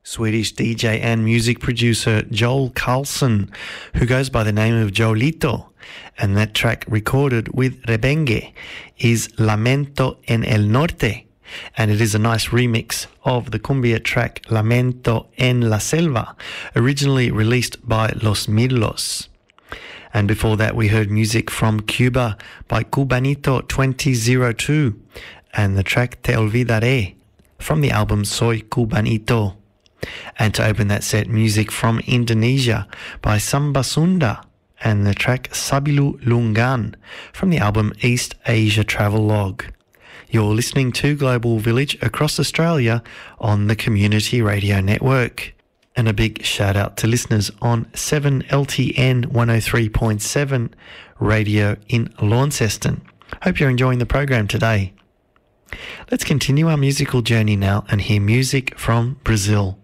Swedish DJ and music producer Joel Carlson, who goes by the name of Joelito, and that track recorded with Rebenge is Lamento en el Norte, and it is a nice remix of the cumbia track Lamento en la Selva, originally released by Los Mirlos. And before that we heard music from Cuba by Cubanito 2002 and the track Te Olvidaré from the album Soy Cubanito. And to open that set, music from Indonesia by Samba Sunda and the track Sabilu Lungan from the album East Asia Travelogue. You're listening to Global Village across Australia on the Community Radio Network. And a big shout out to listeners on 7LTN 103.7 radio in Launceston. Hope you're enjoying the program today. Let's continue our musical journey now and hear music from Brazil.